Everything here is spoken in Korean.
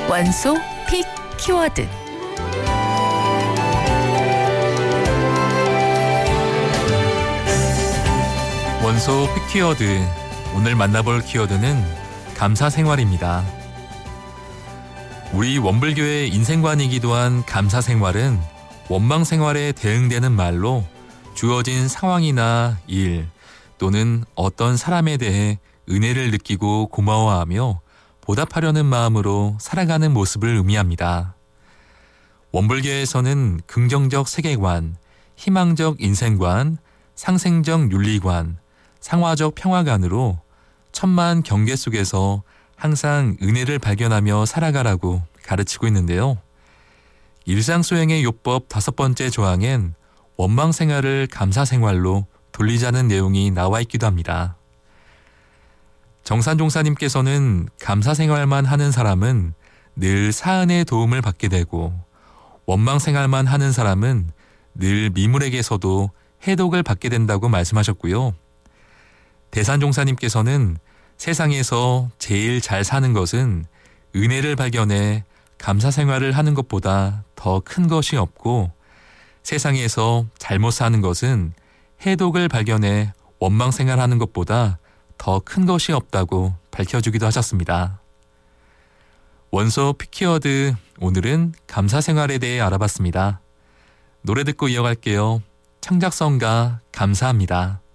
원소 픽 키워드. 원소 픽 키워드. 오늘 만나볼 키워드는 감사생활입니다. 우리 원불교의 인생관이기도 한 감사생활은 원망생활에 대응되는 말로 주어진 상황이나 일 또는 어떤 사람에 대해 은혜를 느끼고 고마워하며 보답하려는 마음으로 살아가는 모습을 의미합니다. 원불교에서는 긍정적 세계관, 희망적 인생관, 상생적 윤리관, 상화적 평화관으로 천만 경계 속에서 항상 은혜를 발견하며 살아가라고 가르치고 있는데요. 일상수행의 요법 5번째 조항엔 원망생활을 감사생활로 돌리자는 내용이 나와 있기도 합니다. 정산종사님께서는 감사생활만 하는 사람은 늘 사은의 도움을 받게 되고 원망생활만 하는 사람은 늘 미물에게서도 해독을 받게 된다고 말씀하셨고요. 대산종사님께서는 세상에서 제일 잘 사는 것은 은혜를 발견해 감사생활을 하는 것보다 더 큰 것이 없고 세상에서 잘못 사는 것은 해독을 발견해 원망생활하는 것보다 더 큰 것이 없다고 밝혀주기도 하셨습니다. 원소 픽키워드, 오늘은 감사생활에 대해 알아봤습니다. 노래 듣고 이어갈게요. 창작성가 감사합니다.